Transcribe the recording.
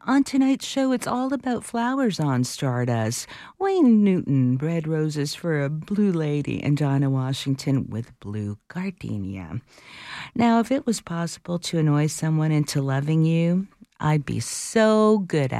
On tonight's show, it's all about flowers on Stardust. Wayne Newton bred roses for a blue lady, and Dinah Washington with blue gardenia. Now, if it was possible to annoy someone into loving you, I'd be so good